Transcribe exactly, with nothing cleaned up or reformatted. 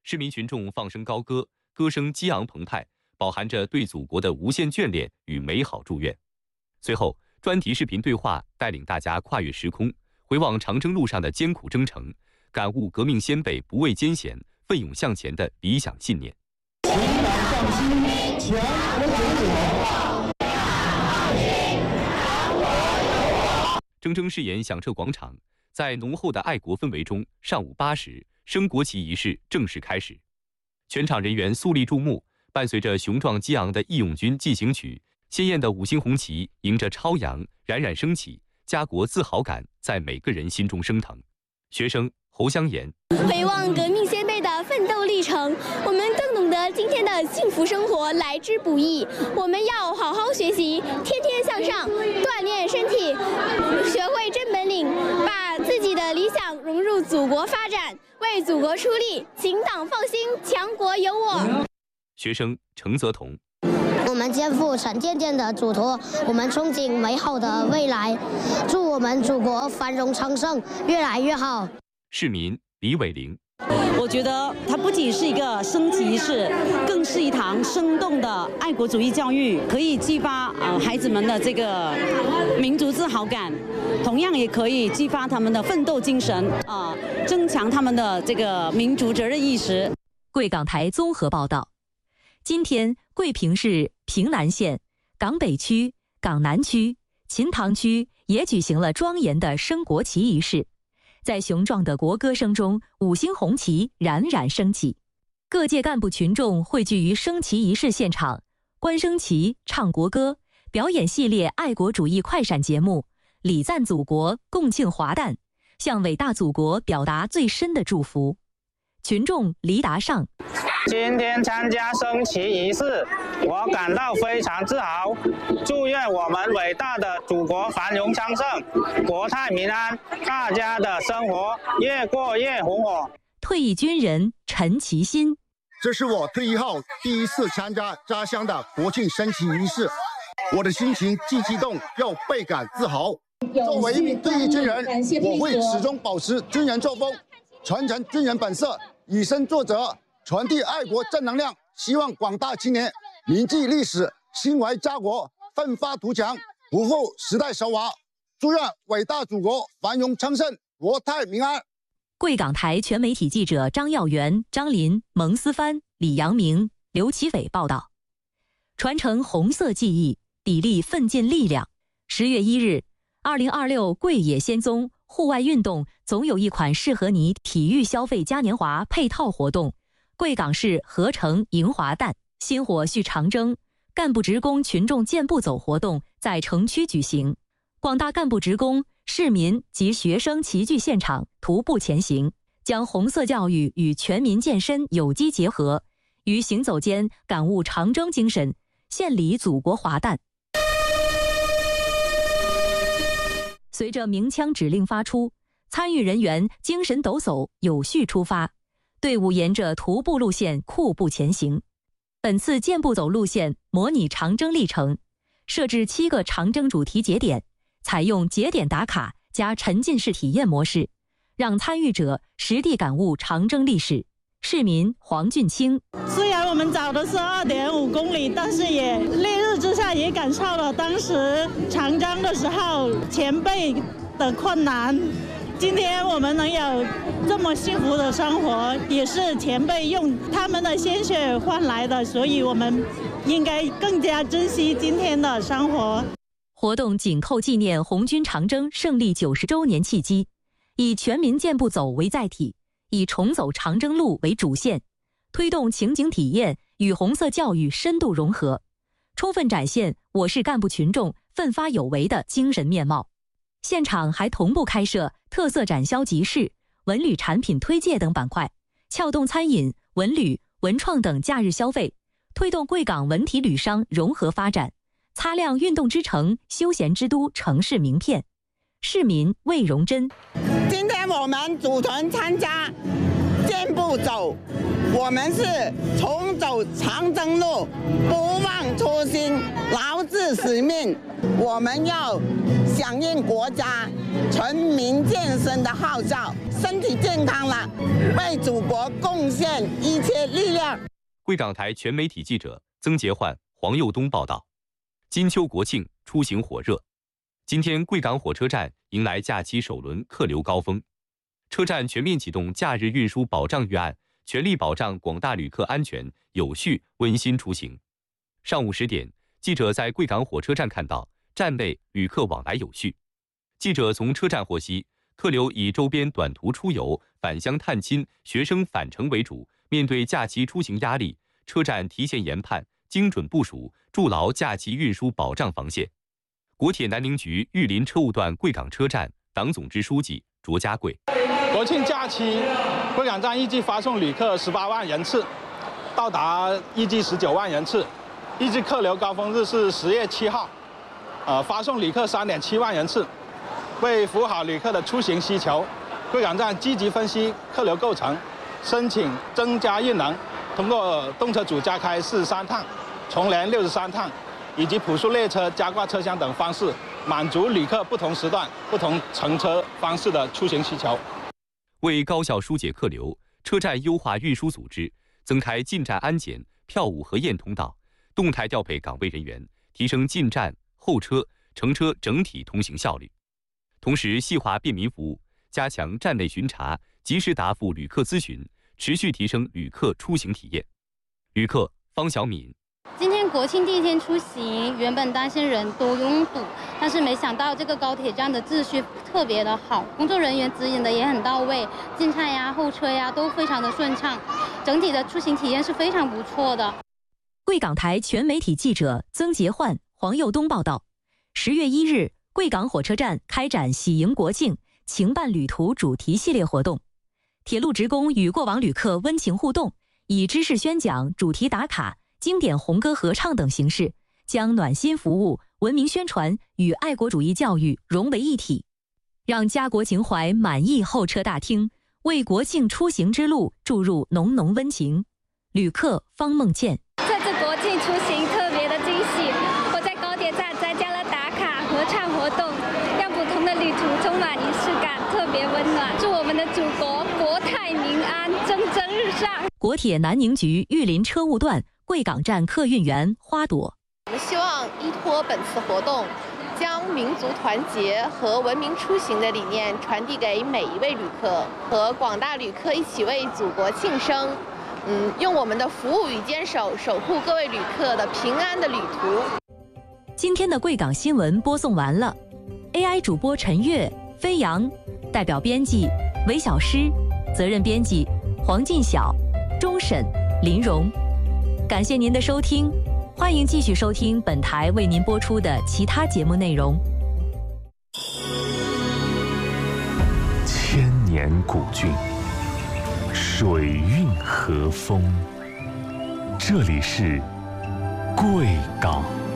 市民群众放声高歌，歌声激昂澎湃，饱含着对祖国的无限眷恋与美好祝愿。随后，专题视频对话带领大家跨越时空，回望长征路上的艰苦征程，感悟革命先辈不畏艰险、奋勇向前的理想信念。 勇敢向西，强国有我。 铮铮誓言响彻广场，在浓厚的爱国氛围中，上午八时，升国旗仪式正式开始。全场人员肃立注目，伴随着雄壮激昂的《义勇军进行曲》，鲜艳的五星红旗迎着超扬冉冉升起，家国自豪感在每个人心中升腾。学生侯香妍： 回望革命先辈的奋斗历程，我们更懂得今天的幸福生活来之不易。我们要好好学习，天天向上，锻炼身体，学会真本领，把自己的理想融入祖国发展，为祖国出力。请党放心，强国有我。 学生程泽彤： 我们肩负沉甸甸的嘱托，我们憧憬美好的未来，祝我们祖国繁荣昌盛，越来越好。 市民李伟玲： 我觉得它不仅是一个升旗仪式，更是一堂生动的爱国主义教育，可以激发呃孩子们的这个民族自豪感，同样也可以激发他们的奋斗精神啊、呃，增强他们的这个民族责任意识。 贵港台综合报道。今天，贵平市平南县、港北区、港南区、秦塘区也举行了庄严的升国旗仪式。在雄壮的国歌声中，五星红旗冉冉升起。各界干部群众汇聚于升旗仪式现场，观升旗、唱国歌，表演系列爱国主义快闪节目，礼赞祖国，共庆华诞，向伟大祖国表达最深的祝福。群众黎达尚： 今天参加升旗仪式，我感到非常自豪。祝愿我们伟大的祖国繁荣昌盛，国泰民安，大家的生活越过越红火。 退役军人陈其新： 这是我退役后第一次参加家乡的国庆升旗仪式，我的心情既激动又倍感自豪。作为一名退役军人，我会始终保持军人作风，传承军人本色，以身作则，传递爱国正能量。希望广大青年铭记历史，心怀家国，奋发图强，不负时代韶华。祝愿伟大祖国繁荣昌盛，国泰民安。 贵港台全媒体记者张耀元、张林、蒙思帆、李阳明、刘奇伟报道。传承红色记忆，砥砺奋进力量。十月一日，二零二六贵野仙踪户外运动总有一款适合你体育消费嘉年华配套活动。贵港市合成迎华诞，薪火续长征，干部职工群众健步走活动在城区举行。广大干部职工、市民及学生齐聚现场，徒步前行，将红色教育与全民健身有机结合，于行走间感悟长征精神，献礼祖国华诞。随着鸣枪指令发出，参与人员精神抖擞，有序出发，队伍沿着徒步路线酷步前行。本次健步走路线模拟长征历程，设置七个长征主题节点，采用节点打卡加沉浸式体验模式，让参与者实地感悟长征历史。市民黄俊清： 虽然我们走的是二点五公里，但是也烈日之下也感受了当时长征的时候前辈的困难。今天我们能有这么幸福的生活，也是前辈用他们的鲜血换来的，所以我们应该更加珍惜今天的生活。 活动紧扣纪念红军长征胜利九十周年契机，以全民健步走为载体，以重走长征路为主线，推动情景体验与红色教育深度融合，充分展现我市干部群众奋发有为的精神面貌。现场还同步开设特色展销集市、文旅产品推介等板块，撬动餐饮、文旅、文创等假日消费，推动贵港文体旅商融合发展，擦亮运动之城、休闲之都城市名片。市民魏荣珍： 今天我们组团参加健进步走。我们是重走长征路，不忘初心，牢记使命。我们要响应国家全民健身的号召，身体健康了，为祖国贡献一切力量。 贵港台全媒体记者曾杰焕、黄佑东报道。金秋国庆出行火热，今天贵港火车站迎来假期首轮客流高峰，车站全面启动假日运输保障预案，全力保障广大旅客安全、有序、温馨出行。上午十点，记者在贵港火车站看到站内旅客往来有序。记者从车站获悉，客流以周边短途出游、返乡探亲、学生返程为主。面对假期出行压力，车站提前研判、精准部署，筑牢假期运输保障防线。国铁南宁局玉林车务段贵港车站党总支书记卓家贵： 国庆假期，贵港站预计发送旅客十八万人次，到达预计十九万人次。预计客流高峰日是十月七号，呃，发送旅客三点七万人次。为服务好旅客的出行需求，贵港站积极分析客流构成，申请增加运能，通过动车组加开四十三趟、重联六十三趟，以及普速列车加挂车厢等方式，满足旅客不同时段、不同乘车方式的出行需求。 为高效疏解客流，车站优化运输组织，增开进站安检、票务核验通道，动态调配岗位人员，提升进站、候车、乘车整体通行效率。同时，细化便民服务，加强站内巡查，及时答复旅客咨询，持续提升旅客出行体验。旅客方小敏： 今天国庆第一天出行，原本担心人多拥堵，但是没想到这个高铁站的秩序特别的好，工作人员指引的也很到位，进站呀、候车呀都非常的顺畅，整体的出行体验是非常不错的。 贵港台全媒体记者曾杰焕、黄佑东报道：十月一日，贵港火车站开展喜迎国庆、情伴旅途主题系列活动，铁路职工与过往旅客温情互动，以知识宣讲、主题打卡、经典红歌合唱等形式，将暖心服务、文明宣传与爱国主义教育融为一体，让家国情怀满溢候车大厅，为国庆出行之路注入浓浓温情。旅客方梦倩： 这次国庆出行特别的惊喜，我在高铁站参加了打卡合唱活动，让普通的旅途充满仪式感，特别温暖。祝我们的祖国国泰民安，蒸蒸日上。 国铁南宁局玉林车务段贵港站客运员花朵： 我们希望依托本次活动，将民族团结和文明出行的理念传递给每一位旅客，和广大旅客一起为祖国庆生。嗯，用我们的服务与坚守，守护各位旅客的平安的旅途。 今天的贵港新闻播送完了 ，A I 主播陈月、飞扬，代表编辑韦小诗，责任编辑黄进晓、钟审、林荣。感谢您的收听，欢迎继续收听本台为您播出的其他节目内容。 千年古郡，水韵和风，这里是贵港。